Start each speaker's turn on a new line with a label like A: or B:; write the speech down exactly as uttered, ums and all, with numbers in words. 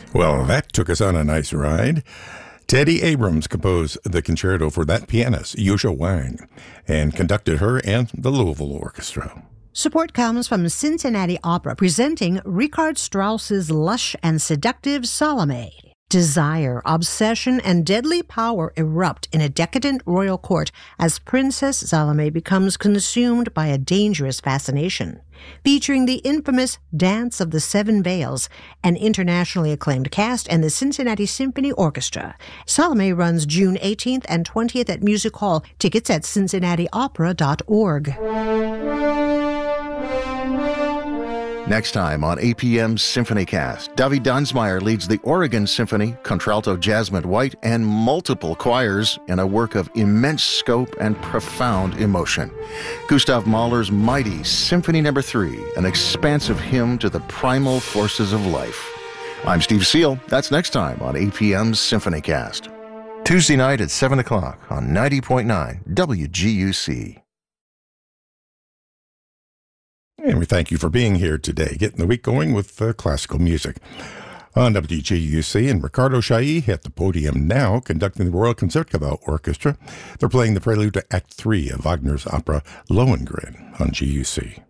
A: Well, that took us on a nice ride. Teddy Abrams composed the concerto for that pianist, Yusha Wang, and conducted her and the Louisville Orchestra.
B: Support comes from Cincinnati Opera, presenting Richard Strauss's lush and seductive Salome. Desire, obsession, and deadly power erupt in a decadent royal court as Princess Salome becomes consumed by a dangerous fascination. Featuring the infamous Dance of the Seven Veils, an internationally acclaimed cast, and the Cincinnati Symphony Orchestra. Salome runs June eighteenth and twentieth at Music Hall. Tickets at cincinnati opera dot org.
C: Next time on A P M's SymphonyCast, Davi Dunsmeyer leads the Oregon Symphony, contralto Jasmine White, and multiple choirs in a work of immense scope and profound emotion. Gustav Mahler's mighty Symphony Number Three, an expansive hymn to the primal forces of life. I'm Steve Seal. That's next time on A P M's SymphonyCast. Tuesday night at seven o'clock on ninety point nine W G U C.
A: And we thank you for being here today, getting the week going with uh, classical music. On W G U C, and Ricardo Chailly at the podium now, conducting the Royal Concertgebouw Orchestra. They're playing the prelude to Act Three of Wagner's opera Lohengrin on G U C.